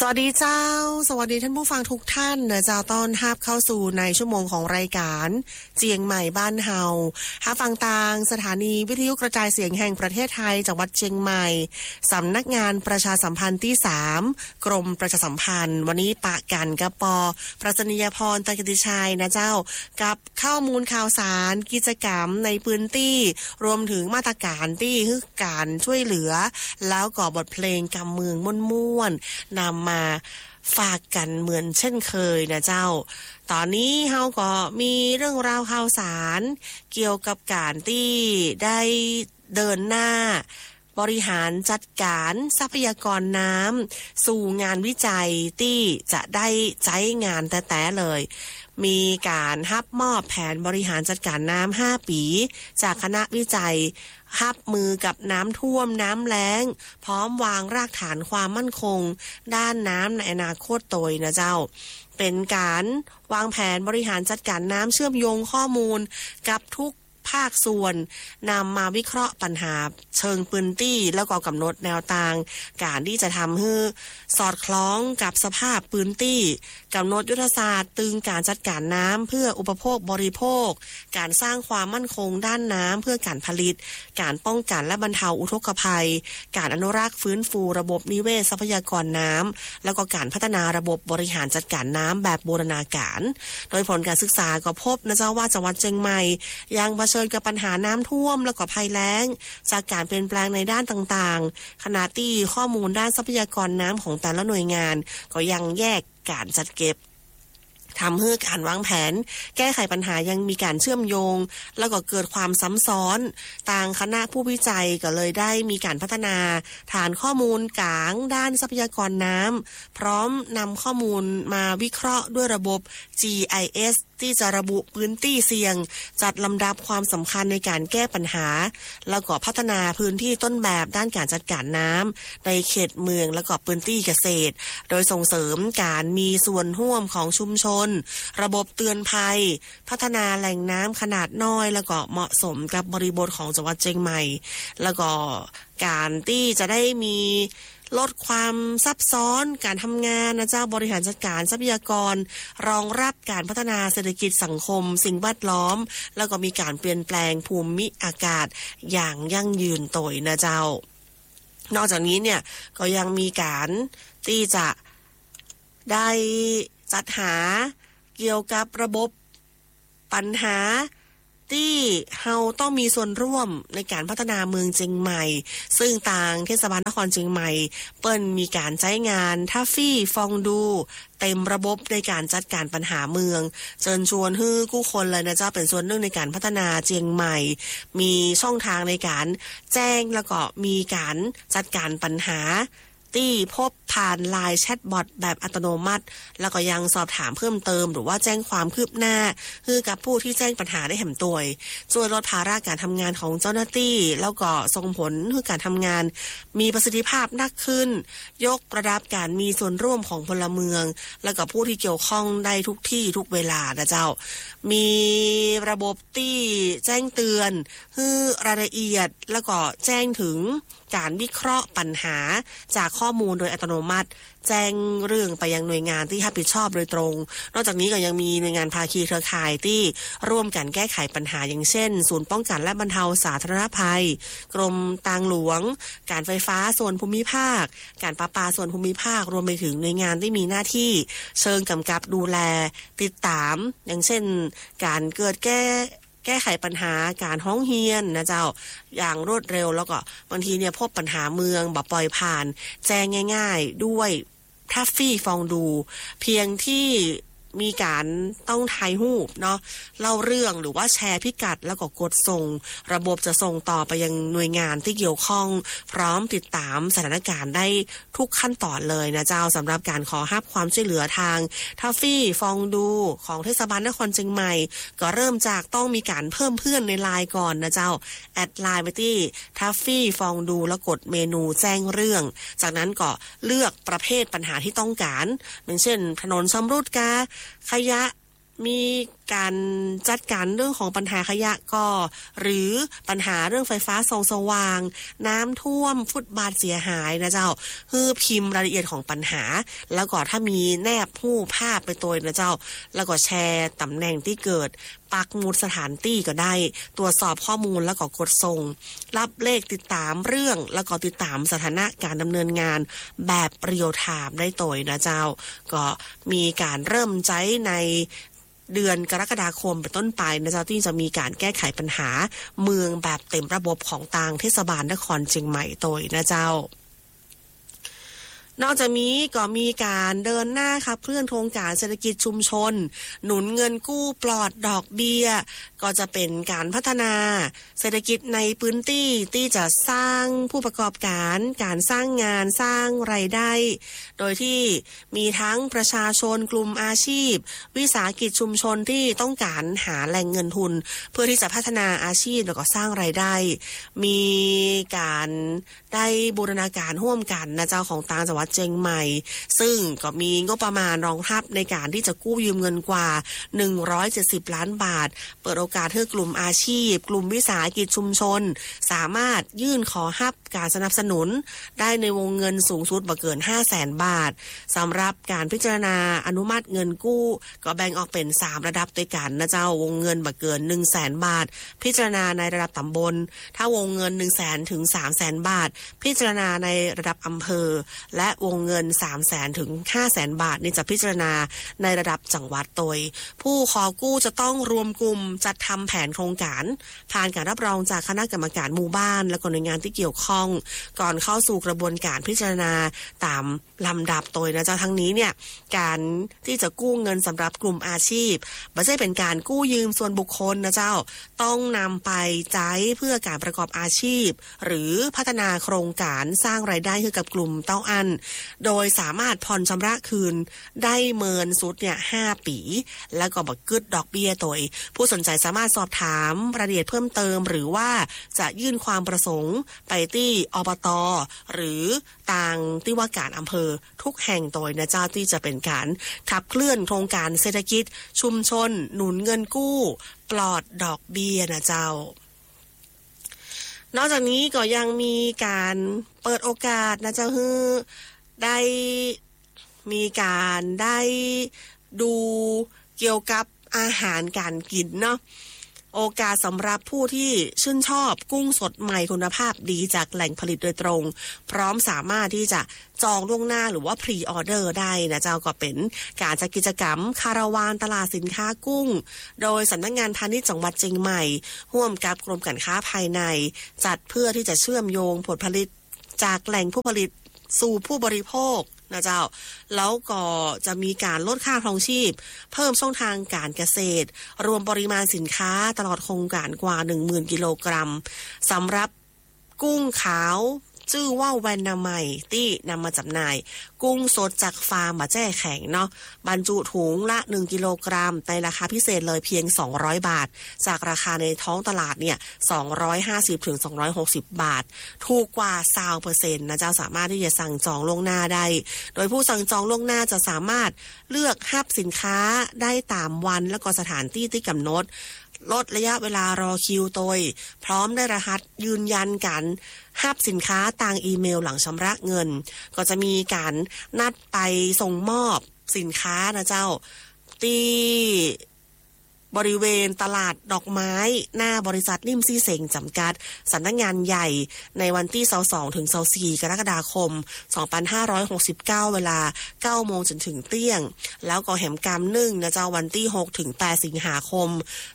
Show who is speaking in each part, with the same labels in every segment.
Speaker 1: วัสดีเจ้าสวัสดีท่านผู้ฟังทุกท่านนะเจ้าต้อนรับเข้าสู่ในชั่วโมงของรายการเจียงใหม่บ้านเฮาหาฟังทางสถานีวิทยุกระจายเสียงแห่งประเทศไทยจังหวัดเชียงใหม่สำนักงานประชาสัมพันธ์ที่3กรมประชาสัมพันธ์วันนี้ปะกันกับปปรัชนียพร ตกิติชัยนะเจ้ากับข้อมูลข่าวสารกิจกรรมในพื้นที่รวมถึงมาตรการที่คือการช่วยเหลือแล้วก็บทเพลงกำเมืองม่วนๆนำมาฝากกันเหมือนเช่นเคยนะเจ้าตอนนี้เฮาก็มีเรื่องราวข่าวสารเกี่ยวกับการที่ได้เดินหน้าบริหารจัดการทรัพยากรน้ำสู่งานวิจัยที่จะได้ใช้งานแต่เลยมีการรับมอบแผนบริหารจัดการน้ำ5 ปีจากคณะวิจัยรับมือกับน้ำท่วมน้ำแล้งพร้อมวางรากฐานความมั่นคงด้านน้ำในอนาคตโดยนะเจ้าเป็นการวางแผนบริหารจัดการน้ำเชื่อมโยงข้อมูลกับทุกภาคส่วนนำมาวิเคราะห์ปัญหาเชิงพื้นที่แล้วก็กำหนดแนวทางการที่จะทำให้สอดคล้องกับสภาพพื้นที่กำหนดยุทธศาสตร์ตึงการจัดการน้ำเพื่ออุปโภคบริโภคการสร้างความมั่นคงด้านน้ำเพื่อการผลิตการป้องกันและบรรเทาอุทกภัยการอนุรักษ์ฟื้นฟูระบบนิเวศทรัพยากรน้ำแล้วก็การพัฒนาระบบบริหารจัดการน้ำแบบบูรณาการโดยผลการศึกษาก็พบนะเจ้าว่าจังหวัดเชียงใหม่ยังเผชิญกับปัญหาน้ำท่วมแล้วก็ภัยแล้งจากการเปลี่ยนแปลงในด้านต่างๆขณะที่ข้อมูลด้านทรัพยากรน้ำของแต่ละหน่วยงานก็ยังแยกการจัดเก็บทำให้การวางแผนแก้ไขปัญหายังมีการเชื่อมโยงแล้วก็เกิดความซ้ำซ้อนทางคณะผู้วิจัยก็เลยได้มีการพัฒนาฐานข้อมูลกลางด้านทรัพยากรน้ำพร้อมนำข้อมูลมาวิเคราะห์ด้วยระบบ GIS ที่จะระบุพื้นที่เสี่ยงจัดลำดับความสำคัญในการแก้ปัญหาแล้วก็พัฒนาพื้นที่ต้นแบบด้านการจัดการน้ำในเขตเมืองแล้วก็พื้นที่เกษตรโดยส่งเสริมการมีส่วนร่วมของชุมชนระบบเตือนภัยพัฒนาแหล่งน้ำขนาดน้อยแล้วก็เหมาะสมกับบริบทของจังหวัดเชียงใหม่แล้วก็การที่จะได้มีลดความซับซ้อนการทำงานนะเจ้าบริหารจัดการทรัพยากรรองรับการพัฒนาเศรษฐกิจสังคมสิ่งแวดล้อมแล้วก็มีการเปลี่ยนแปลงภูมิอากาศอย่างยั่งยืนโดยนะเจ้านอกจากนี้เนี่ยก็ยังมีการที่จะได้จัดหาเกี่ยวกับระบบปัญหาที่เฮาต้องมีส่วนร่วมในการพัฒนาเมืองเชียงใหม่ซึ่งทางเทศบาลนครเชียงใหม่เปิ้นมีการใช้งานทัฟฟี่ฟองดูเต็มระบบในการจัดการปัญหาเมืองเชิญชวนให้ผู้คนเลยนะเจ้าเป็นส่วนหนึ่งในการพัฒนาเชียงใหม่มีช่องทางในการแจ้งแล้วก็มีการจัดการปัญหาที่พบผ่านไลน์แชทบอทแบบอัตโนมัติแล้วก็ยังสอบถามเพิ่มเติมหรือว่าแจ้งความคืบหน้าคือกับผู้ที่แจ้งปัญหาได้แห่มตัวช่วยลดภาระการทำงานของเจ้าหน้าที่แล้วก็ส่งผลให้การทำงานมีประสิทธิภาพมากขึ้นยกระดับการมีส่วนร่วมของพลเมืองแล้วก็ผู้ที่เกี่ยวข้องได้ทุกที่ทุกเวลานะเจ้ามีระบบที่แจ้งเตือนให้รายละเอียดแล้วก็แจ้งถึงการวิเคราะห์ปัญหาจากข้อมูลโดยอัตโนมัติแจ้งเรื่องไปยังหน่วยงานที่รับผิดชอบโดยตรงนอกจากนี้ก็ยังมีหน่วยงานภาคีเครือข่ายที่ร่วมกันแก้ไขปัญหาอย่างเช่นศูนย์ป้องกันและบรรเทาสาธารณภัยกรมทางหลวงการไฟฟ้าส่วนภูมิภาคการประปาส่วนภูมิภาครวมไปถึงหน่วยงานที่มีหน้าที่เชิงกำกับดูแลติดตามอย่างเช่นการเกิดแก้ไขปัญหาการห้องเฮียนนะเจ้าอย่างรวดเร็วแล้วก็บางทีเนี่ยพบปัญหาเมืองแบบปล่อยผ่านแจ้งง่ายๆด้วยทัฟฟี่ฟองดูเพียงที่มีการต้องถ่ายรูปเนาะเล่าเรื่องหรือว่าแชร์พิกัดแล้วก็กดส่งระบบจะส่งต่อไปยังหน่วยงานที่เกี่ยวข้องพร้อมติดตามสถานการณ์ได้ทุกขั้นตอนเลยนะเจ้าสำหรับการขอรับความช่วยเหลือทางทัฟฟี่ฟองดูของเทศบาลนครเชียงใหม่ก็เริ่มจากต้องมีการเพิ่มเพื่อนในไลน์ก่อนนะเจ้าแอดไลน์ไปที่ทัฟฟี่ฟองดูแล้วกดเมนูแจ้งเรื่องจากนั้นก็เลือกประเภทปัญหาที่ต้องการอย่างเช่นถนนชำรุดขยะมีการจัดการเรื่องของปัญหาขยะก็หรือปัญหาเรื่องไฟฟ้าส่องสว่างน้ำท่วมฟุตบาทเสียหายนะเจ้าคือพิมพ์รายละเอียดของปัญหาแล้วก็ถ้ามีแนบผู้ภาพไปตัวนะเจ้าแล้วก็แชร์ตำแหน่งที่เกิดปักหมุดสถานที่ก็ได้ตรวจสอบข้อมูลแล้วก็กดส่งรับเลขติดตามเรื่องแล้วก็ติดตามสถานะการดำเนินงานแบบเรียลไทม์ได้ตัวนะเจ้าก็มีการเริ่มใช้ในเดือนกรกฎาคมเป็นต้นไปนะเจ้าที่จะมีการแก้ไขปัญหาเมืองแบบเต็มระบบของทางเทศบาลนครเชียงใหม่ตัวนะเจ้านอกจากนี้ก็มีการเดินหน้าครับเคลื่อนโครงการเศรษฐกิจชุมชนหนุนเงินกู้ปลอดดอกเบี้ยก็จะเป็นการพัฒนาเศรษฐกิจในพื้นที่ที่จะสร้างผู้ประกอบการการสร้างงานสร้างรายได้โดยที่มีทั้งประชาชนกลุ่มอาชีพวิสาหกิจชุมชนที่ต้องการหาแหล่งเงินทุนเพื่อที่จะพัฒนาอาชีพแล้วก็สร้างรายได้มีการได้บูรณาการร่วมกันนะเจ้าของต่างจังหวัดเชียงใหม่ซึ่งก็มีงบประมาณรองรับในการที่จะกู้ยืมเงินกว่า170ล้านบาทเปิดโอกาสให้กลุ่มอาชีพกลุ่มวิสาหกิจชุมชนสามารถยื่นขอรับการสนับสนุนได้ในวงเงินสูงสุดบ่เกิน 500,000 บาทสำหรับการพิจารณาอนุมัติเงินกู้ก็แบ่งออกเป็น3ระดับด้วยกันนะเจ้าวงเงินบ่เกิน 100,000 บาทพิจารณาในระดับตำบลถ้าวงเงิน 100,000 ถึง 300,000 บาทพิจารณาในระดับอำเภอและวงเงิน 300,000 ถึง 500,000 บาทนี่จะพิจารณาในระดับจังหวัดโดยผู้ขอกู้จะต้องรวมกลุ่มจัดทำแผนโครงการผ่านการรับรองจากคณะกรรมการหมู่บ้านและก็หน่วยงานที่เกี่ยวข้องก่อนเข้าสู่กระบวนการพิจารณาตามลำดับโดยนะเจ้าทั้งนี้เนี่ยการที่จะกู้เงินสำหรับกลุ่มอาชีพไม่ใช่เป็นการกู้ยืมส่วนบุคคลนะเจ้าต้องนำไปใช้เพื่อการประกอบอาชีพหรือพัฒนาโครงการสร้างรายได้ให้กับกลุ่มเต้าอันโดยสามารถผ่อนชำระคืนได้เมินสุดเนี่ย5 ปีแล้วก็บักกึดดอกเบี้ยโดยผู้สนใจสามารถสอบถามรายละเอียดเพิ่มเติมหรือว่าจะยื่นความประสงค์ไปที่อบต.หรือทางที่ว่าการอำเภอทุกแห่งโดยนะเจ้าที่จะเป็นการขับเคลื่อนโครงการเศรษฐกิจชุมชนหนุนเงินกู้ปลอดดอกเบี้ยนะเจ้านอกจากนี้ก็ยังมีการเปิดโอกาสนะเจ้าฮือได้มีการได้ดูเกี่ยวกับอาหารการกินเนาะโอกาสสำหรับผู้ที่ชื่นชอบกุ้งสดใหม่คุณภาพดีจากแหล่งผลิตโดยตรงพร้อมสามารถที่จะจองล่วงหน้าหรือว่าพรีออเดอร์ได้นะเจ้าก็เป็นการจัดกิจกรรมคาราวานตลาดสินค้ากุ้งโดยสำนักงานพาณิชย์จังหวัดเชียงใหม่ร่วมกับกรมการค้าภายในจัดเพื่อที่จะเชื่อมโยงผลผลิตจากแหล่งผู้ผลิตสู่ผู้บริโภคนะเจ้าแล้วก็จะมีการลดค่าครองชีพเพิ่มช่องทางการเกษตรรวมปริมาณสินค้าตลอดโครงการกว่า 10,000 กิโลกรัมสำหรับกุ้งขาวชื่อว่าแวนนาไมที่นำมาจำหน่ายกุ้งสดจากฟาร์มมาแจ้แข็งเนาะบรรจุถุงละ1 กิโลกรัมในราคาพิเศษเลยเพียง200 บาทจากราคาในท้องตลาดเนี่ย250 ถึง 260 บาทถูกกว่า 20% นะเจ้าสามารถที่จะสั่งจองล่วงหน้าได้โดยผู้สั่งจองล่วงหน้าจะสามารถเลือกหับสินค้าได้ตามวันและก็สถานที่ที่กำหนดลดระยะเวลารอคิวโดยพร้อมได้รหัสยืนยันกันหับสินค้าตางอีเมลหลังชำระเงินก็จะมีการนัดไปส่งมอบสินค้านะเจ้าที่บริเวณตลาดดอกไม้หน้าบริษัทนิ่มซี่เสงจำกัดสำนักงานใหญ่ในวันที่22 ถึง 24 กรกฎาคม 2569 เวลา 9 โมงจนถึงเที่ยงแล้วก็แหมกำ1นะเจ้าวันที่ 6 ถึง 8 สิงหาคม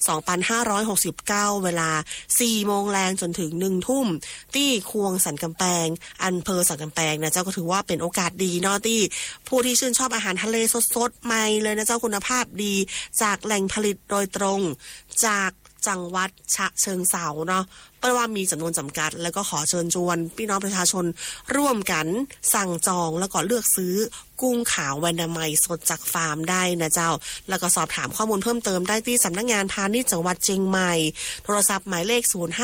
Speaker 1: 2569 เวลา 4 โมงแรงจนถึง 1 ทุ่มที่ควงสันกำแพงอำเภอสันกำแพงนะเจ้าก็ถือว่าเป็นโอกาสดีเนาะที่ผู้ที่ชื่นชอบอาหารทะเลสดๆใหม่เลยนะเจ้าคุณภาพดีจากแหล่งผลิตโดยตรงจากจังหวัดฉะเชิงเทราเนาะเพราะว่ามีจำนวนจำกัดแล้วก็ขอเชิญชวนพี่น้องประชาชนร่วมกันสั่งจองแล้วก็เลือกซื้อกุ้งขาวแวนนาไมสดจากฟาร์มได้นะเจ้าแล้วก็สอบถามข้อมูลเพิ่มเติมได้ที่สำนักงานพาณิชย์จังหวัดเชียงใหม่โทรศัพท์หมายเลข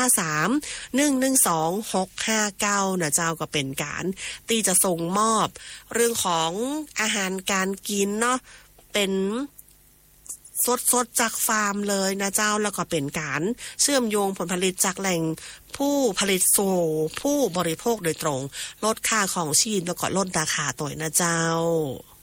Speaker 1: 053-112-659นะเจ้าก็เป็นการที่จะส่งมอบเรื่องของอาหารการกินเนาะเป็นสดจากฟาร์มเลยนะเจ้าแล้วก็เป็นการเชื่อมโยงผลผลิตจากแหล่งผู้ผลิตสู่ผู้บริโภคโดยตรงลดค่าของชีพแล้วก็ลดราคาตัวนะเจ้า